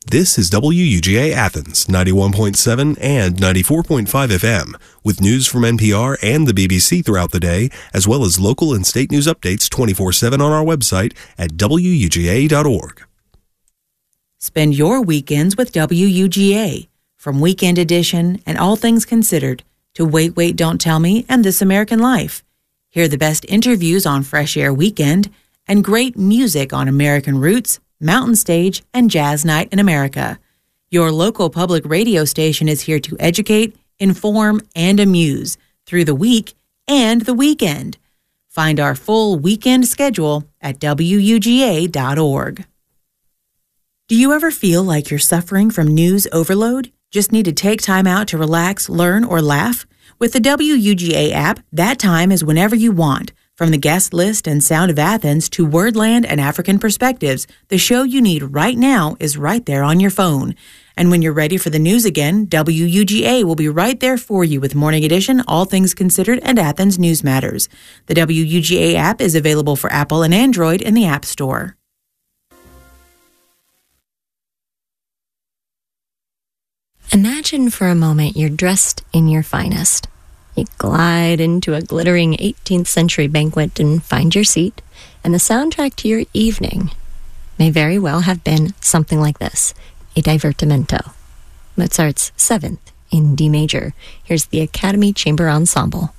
This is WUGA Athens, 91.7 and 94.5 FM, with news from NPR and the BBC throughout the day, as well as local and state news updates 24/7 on our website at WUGA.org. Spend your weekends with WUGA. From Weekend Edition and All Things Considered to Wait, Wait, Don't Tell Me and This American Life. Hear the best interviews on Fresh Air Weekend and great music on American Roots, Mountain Stage, and Jazz Night in America. Your local public radio station is here to educate, inform, and amuse through the week and the weekend. Find our full weekend schedule at WUGA.org. Do you ever feel like you're suffering from news overload? Just need to take time out to relax, learn, or laugh? With the WUGA app, that time is whenever you want. From the guest list and Sound of Athens to Wordland and African Perspectives, the show you need right now is right there on your phone. And when you're ready for the news again, WUGA will be right there for you with Morning Edition, All Things Considered, and Athens News Matters. The WUGA app is available for Apple and Android in the App Store. Imagine for a moment you're dressed in your finest. You glide into a glittering 18th century banquet and find your seat, and the soundtrack to your evening may very well have been something like this, a divertimento. Mozart's 7th in D major. Here's the Academy Chamber Ensemble.